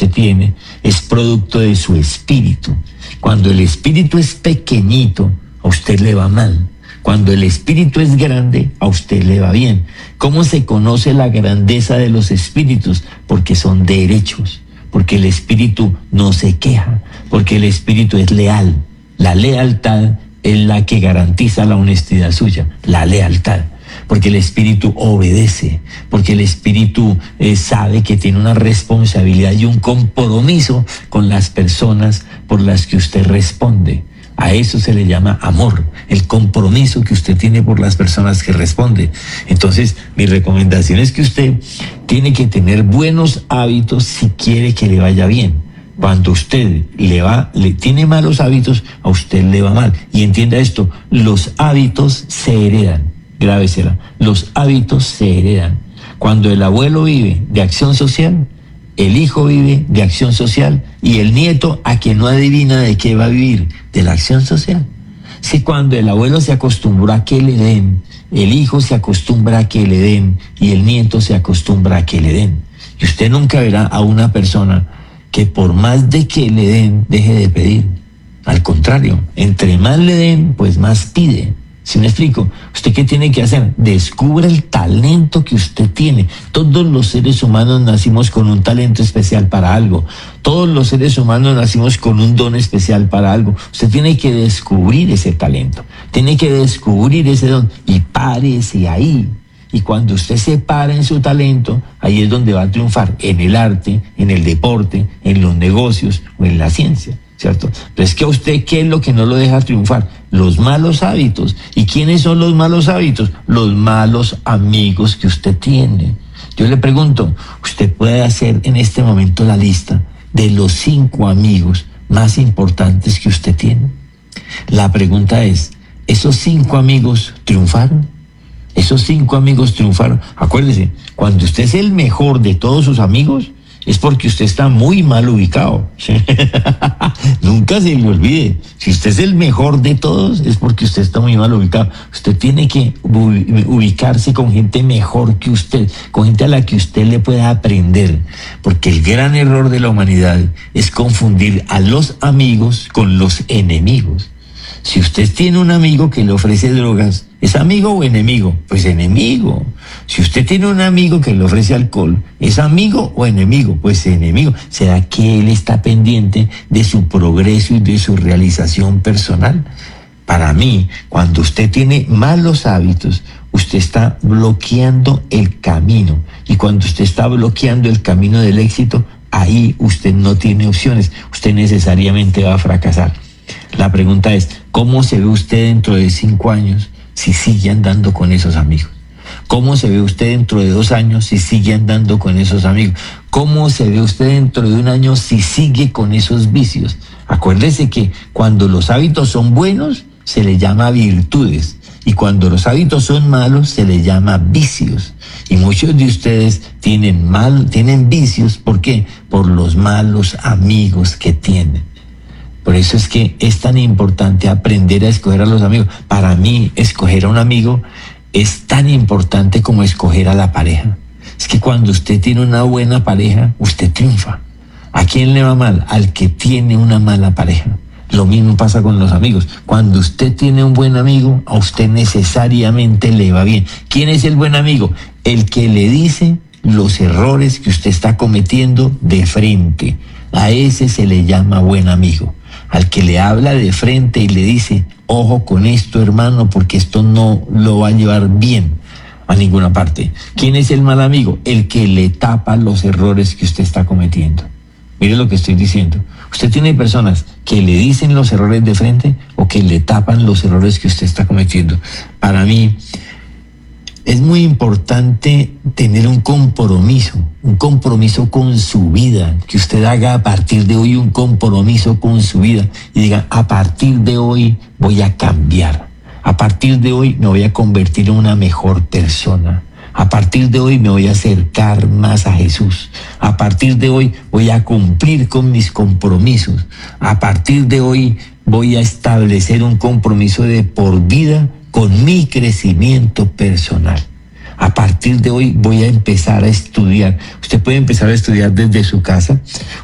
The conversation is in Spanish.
usted tiene es producto de su espíritu. Cuando el espíritu es pequeñito, a usted le va mal. Cuando el espíritu es grande, a usted le va bien. ¿Cómo se conoce la grandeza de los espíritus? Porque son derechos, porque el espíritu no se queja, porque el espíritu es leal. La lealtad es la que garantiza la honestidad suya, la lealtad. Porque el espíritu obedece, porque el espíritu sabe que tiene una responsabilidad y un compromiso con las personas por las que usted responde. A eso se le llama amor, el compromiso que usted tiene por las personas que responde. Entonces, mi recomendación es que usted tiene que tener buenos hábitos si quiere que le vaya bien. Cuando usted le tiene malos hábitos, a usted le va mal. Y entienda esto, los hábitos se heredan. Grábesela, los hábitos se heredan. Cuando el abuelo vive de acción social, el hijo vive de acción social y el nieto a que no adivina de qué va a vivir, de la acción social. Si cuando el abuelo se acostumbra a que le den, el hijo se acostumbra a que le den y el nieto se acostumbra a que le den. Y usted nunca verá a una persona que por más de que le den, deje de pedir. Al contrario, entre más le den, pues más pide. ¿Sí me explico? ¿Usted qué tiene que hacer? Descubra el talento que usted tiene. Todos los seres humanos nacimos con un talento especial para algo. Todos los seres humanos nacimos con un don especial para algo. Usted tiene que descubrir ese talento. Tiene que descubrir ese don y párese ahí. Y cuando usted se para en su talento, ahí es donde va a triunfar, en el arte, en el deporte, en los negocios o en la ciencia. ¿Cierto? Pero es que a usted, ¿qué es lo que no lo deja triunfar? Los malos hábitos. ¿Y quiénes son los malos hábitos? Los malos amigos que usted tiene. Yo le pregunto, ¿usted puede hacer en este momento la lista de los 5 amigos más importantes que usted tiene? La pregunta es, ¿esos 5 amigos triunfaron? ¿Esos 5 amigos triunfaron? Acuérdese, cuando usted es el mejor de todos sus amigos, es porque usted está muy mal ubicado. Nunca se le olvide. Si usted es el mejor de todos, es porque usted está muy mal ubicado. Usted tiene que ubicarse con gente mejor que usted, con gente a la que usted le pueda aprender. Porque el gran error de la humanidad es confundir a los amigos con los enemigos. Si usted tiene un amigo que le ofrece drogas, ¿es amigo o enemigo? Pues enemigo. Si usted tiene un amigo que le ofrece alcohol, ¿es amigo o enemigo? Pues enemigo. ¿Será que él está pendiente de su progreso y de su realización personal? Para mí, cuando usted tiene malos hábitos, usted está bloqueando el camino. Y cuando usted está bloqueando el camino del éxito, ahí usted no tiene opciones. Usted necesariamente va a fracasar. La pregunta es, ¿cómo se ve usted dentro de 5 años si sigue andando con esos amigos? ¿Cómo se ve usted dentro de 2 años si sigue andando con esos amigos? ¿Cómo se ve usted dentro de 1 año si sigue con esos vicios? Acuérdese que cuando los hábitos son buenos, se les llama virtudes. Y cuando los hábitos son malos, se les llama vicios. Y muchos de ustedes tienen vicios. ¿Por qué? Por los malos amigos que tienen. Por eso es que es tan importante aprender a escoger a los amigos. Para mí, escoger a un amigo es tan importante como escoger a la pareja. Es que cuando usted tiene una buena pareja, usted triunfa. ¿A quién le va mal? Al que tiene una mala pareja. Lo mismo pasa con los amigos. Cuando usted tiene un buen amigo, a usted necesariamente le va bien. ¿Quién es el buen amigo? El que le dice los errores que usted está cometiendo de frente. A ese se le llama buen amigo. Al que le habla de frente y le dice, ojo con esto, hermano, porque esto no lo va a llevar bien a ninguna parte. ¿Quién es el mal amigo? El que le tapa los errores que usted está cometiendo. Mire lo que estoy diciendo. Usted tiene personas que le dicen los errores de frente o que le tapan los errores que usted está cometiendo. Para mí, es muy importante tener un compromiso con su vida, que usted haga a partir de hoy un compromiso con su vida y diga, a partir de hoy voy a cambiar, a partir de hoy me voy a convertir en una mejor persona, a partir de hoy me voy a acercar más a Jesús, a partir de hoy voy a cumplir con mis compromisos, a partir de hoy voy a establecer un compromiso de por vida con mi crecimiento personal. A partir de hoy voy a empezar a estudiar. Usted puede empezar a estudiar desde su casa.